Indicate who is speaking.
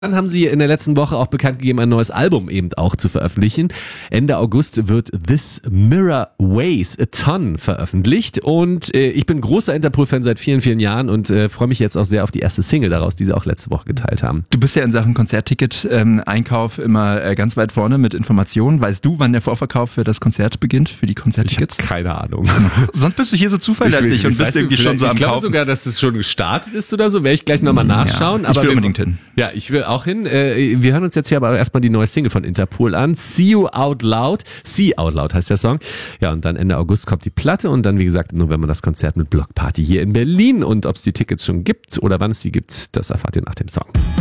Speaker 1: Dann haben sie in der letzten Woche auch bekannt gegeben, ein neues Album eben auch zu veröffentlichen. Ende August wird This Mirror Weighs a Ton veröffentlicht und ich bin großer Interpol-Fan seit vielen, vielen Jahren und freue mich jetzt auch sehr auf die erste Single daraus, die sie auch letzte Woche geteilt haben.
Speaker 2: Du bist ja in Sachen Konzertticket-Einkauf immer ganz weit vorne mit Informationen. Weißt du, wann der Vorverkauf für das Konzert beginnt, für die Konzerttickets?
Speaker 1: Ich habe keine Ahnung.
Speaker 2: Sonst bist du hier so zuverlässig und bist irgendwie schon so am Kaufen.
Speaker 1: Ich glaube sogar, dass es schon gestartet ist oder so, werde ich gleich nochmal nachschauen.
Speaker 2: Ja, ich will unbedingt hin.
Speaker 1: Ja, ich will auch hin. Wir hören uns jetzt hier aber erstmal die neue Single von Interpol an. See You Out Loud. See Out Loud heißt der Song. Ja, und dann Ende August kommt die Platte und dann, wie gesagt, im November das Konzert mit Blockparty hier in Berlin. Und ob es die Tickets schon gibt oder wann es die gibt, das erfahrt ihr nach dem Song.